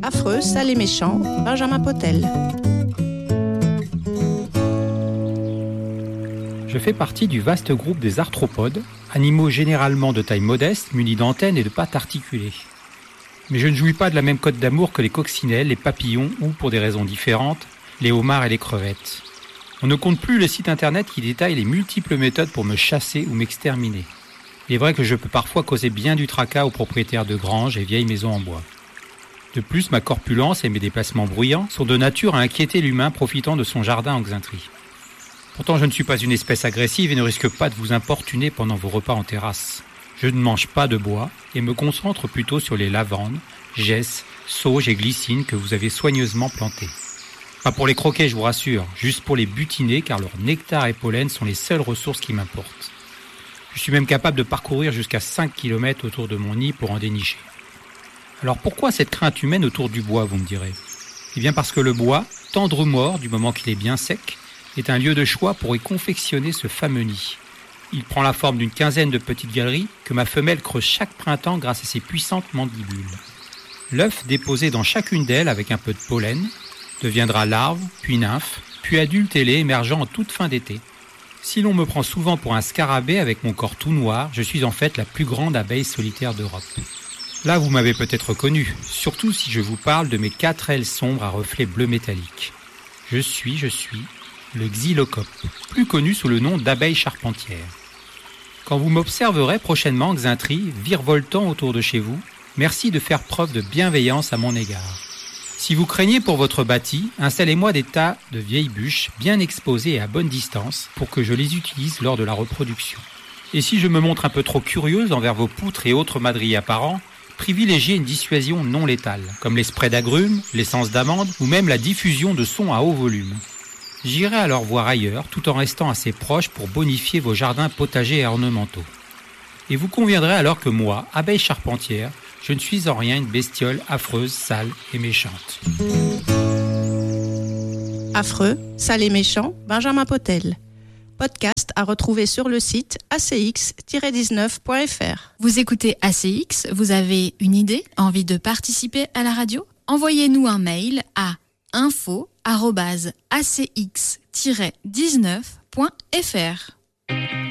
Affreux, sale et méchant, Benjamin Potel. Je fais partie du vaste groupe des arthropodes, animaux généralement de taille modeste, munis d'antennes et de pattes articulées. Mais je ne jouis pas de la même cote d'amour que les coccinelles, les papillons ou, pour des raisons différentes, les homards et les crevettes. On ne compte plus les sites internet qui détaillent les multiples méthodes pour me chasser ou m'exterminer. Il est vrai que je peux parfois causer bien du tracas aux propriétaires de granges et vieilles maisons en bois. De plus, ma corpulence et mes déplacements bruyants sont de nature à inquiéter l'humain profitant de son jardin en Xainterie. Pourtant, je ne suis pas une espèce agressive et ne risque pas de vous importuner pendant vos repas en terrasse. Je ne mange pas de bois et me concentre plutôt sur les lavandes, gesses, sauges et glycines que vous avez soigneusement plantées. Pas pour les croquer, je vous rassure, juste pour les butiner car leur nectar et pollen sont les seules ressources qui m'importent. Je suis même capable de parcourir jusqu'à 5 km autour de mon nid pour en dénicher. Alors pourquoi cette crainte humaine autour du bois, vous me direz ? Eh bien parce que le bois, tendre mort du moment qu'il est bien sec, est un lieu de choix pour y confectionner ce fameux nid. Il prend la forme d'une quinzaine de petites galeries que ma femelle creuse chaque printemps grâce à ses puissantes mandibules. L'œuf déposé dans chacune d'elles avec un peu de pollen deviendra larve, puis nymphe, puis adulte ailé émergeant en toute fin d'été. Si l'on me prend souvent pour un scarabée avec mon corps tout noir, je suis en fait la plus grande abeille solitaire d'Europe. Là, vous m'avez peut-être reconnu, surtout si je vous parle de mes 4 ailes sombres à reflets bleu métallique. Je suis le xylocope, plus connu sous le nom d'abeille charpentière. Quand vous m'observerez prochainement en Xainterie, virevoltant autour de chez vous, merci de faire preuve de bienveillance à mon égard. Si vous craignez pour votre bâti, installez-moi des tas de vieilles bûches bien exposées et à bonne distance pour que je les utilise lors de la reproduction. Et si je me montre un peu trop curieuse envers vos poutres et autres madriers apparents, privilégiez une dissuasion non létale, comme les sprays d'agrumes, l'essence d'amande ou même la diffusion de sons à haut volume. J'irai alors voir ailleurs tout en restant assez proche pour bonifier vos jardins potagers et ornementaux. Et vous conviendrez alors que moi, abeille charpentière, je ne suis en rien une bestiole affreuse, sale et méchante. Affreux, sale et méchant, Benjamin Potel. Podcast à retrouver sur le site acx-19.fr. Vous écoutez ACX, vous avez une idée, envie de participer à la radio ? Envoyez-nous un mail à info@acx-19.fr.